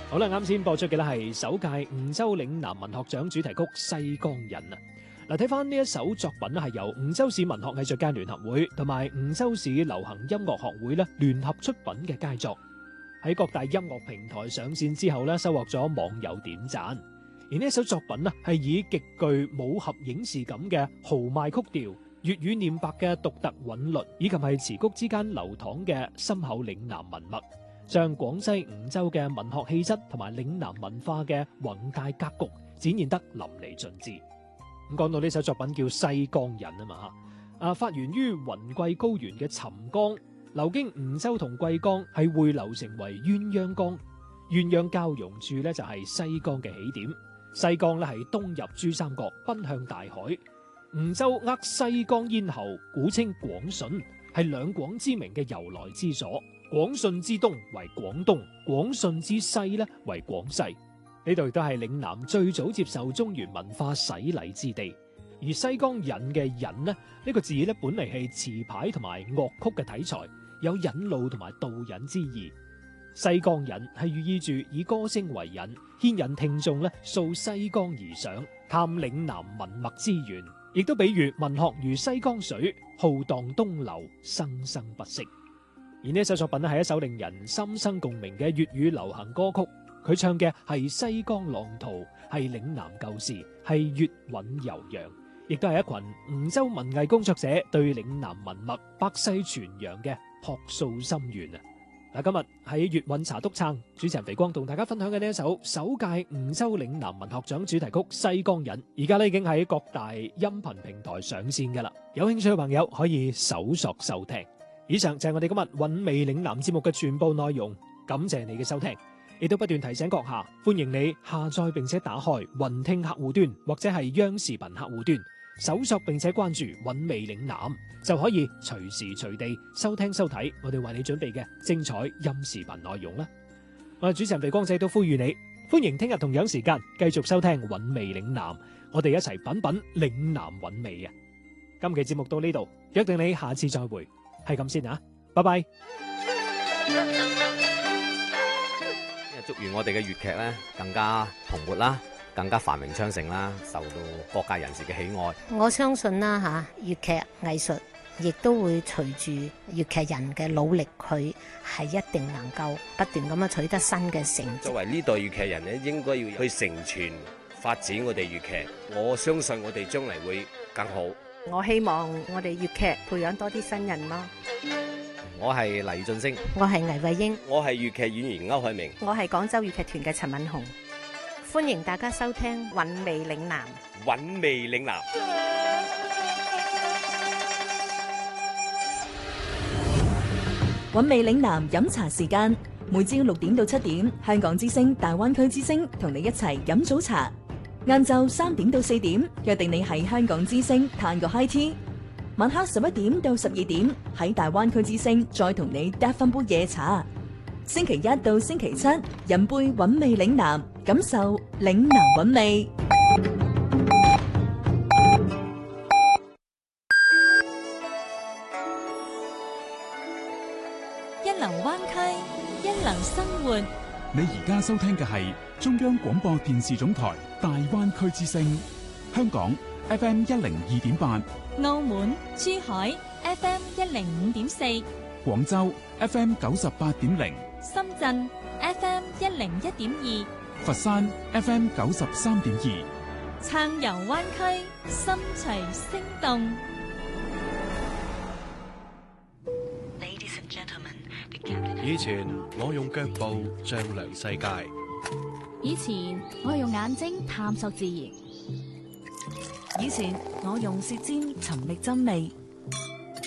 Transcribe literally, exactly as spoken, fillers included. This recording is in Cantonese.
好啦，啱先播出嘅咧係首屆梧州嶺南文學獎主題曲《西江引》啊。嗱，睇翻呢一首作品咧，係由梧州市文學藝術界聯合會同埋梧州市流行音樂學會咧聯合出品嘅佳作，喺各大音樂平台上線之後咧，收穫咗網友點讚。而呢一首作品啊，係以極具武俠影視感嘅豪邁曲調、粵語念白嘅獨特韻律，以及係詞曲之間流淌嘅深厚嶺南文脈，將廣西梧州嘅文學氣質同埋嶺南文化嘅宏大格局展現得淋漓盡致。咁講到呢首作品叫《西江引》啊嘛吓，啊發源於雲貴高原嘅潯江，流經梧州同貴江，係匯流成為鴛鴦江。鴛鴦交融處咧就係西江嘅起點。西江咧係東入珠三角，奔向大海。梧州扼西江咽喉，古稱廣順，係兩廣之名嘅由來之所。廣順之東為廣東，廣順之西咧為廣西。呢度亦都係嶺南最早接受中原文化洗禮之地。而西江引嘅引呢，呢個字咧本嚟係詞牌同埋樂曲嘅題材，有引路同埋導引之意。西江引係寓意住以歌聲為引，牽引聽眾咧溯西江而上，探嶺南文脈之源，亦都比喻文學如西江水，浩蕩東流，生生不息。而呢首作品咧係一首令人心生共鳴嘅粵語流行歌曲，佢唱嘅係西江浪濤，係嶺南舊事，係粵韻悠揚，亦都係一群梧州文藝工作者對嶺南文脈百世傳揚嘅樸素心願啊！嗱，今日喺粵韻茶督撐，主持人肥光同大家分享嘅呢一首首屆梧州嶺南文學獎主題曲《西江引》，而家咧已經喺各大音頻平台上線噶啦，有興趣嘅朋友可以搜索收聽。以上就係我哋今日韻味嶺南節目嘅全部內容，感謝你嘅收聽，亦都不斷提醒閣下，歡迎你下載並且打開雲聽客戶端或者係央視頻客戶端，搜索並且關注韻味嶺南，就可以隨時隨地收聽收睇我哋為你準備嘅精彩音視頻內容啦。我係主持人肥光仔，都呼籲你，歡迎聽日同樣時間繼續收聽韻味嶺南，我哋一齊品品嶺南韻味啊！今期節目到呢度，約定你下次再會。係咁先啊，拜拜。 祝願我哋嘅粵劇咧更加蓬勃啦，更加繁榮昌盛啦，受到各界人士嘅喜愛。 我相信啦吓，粵劇藝術亦都會隨住粵劇人嘅努力，佢係一定能夠不斷咁樣取得新嘅成績。 作為呢代粵劇人咧，應該要去承傳發展我哋粵劇。我相信我哋將來會更好。 我希望我哋粵劇培養多啲新人咯。 我係黎俊升， 我係倪慧英， 我係粵劇演員歐海明， 我係廣州粵劇團嘅陳敏紅。 歡迎大家收聽韻味嶺南。 韻味嶺南。 韻味嶺南飲茶時間，每朝六點到七點，香港之聲、大灣區之聲同你一齊飲早茶。晏晝三點到四點，約定你喺香港之聲嘆個 high tea。晚黑十一點到十二點，喺大灣區之聲再同你嗒翻杯夜茶。星期一到星期七，飲杯韻味嶺南，感受嶺南韻味。 一流灣區，一流生活。 你而家收聽嘅係中央廣播電視總台大灣區之聲，香港 F M 一零二點八， 澳門、珠海 F M 一零五點四， 廣州 F M 九十八點零， 深圳 F M 一零一點二， 佛山 F M 九十三點二。 撐遊灣區，心隨聲動。 以前我用腳步丈量世界， 以前我用眼睛探索自然， 以前我用舌尖尋覓真味，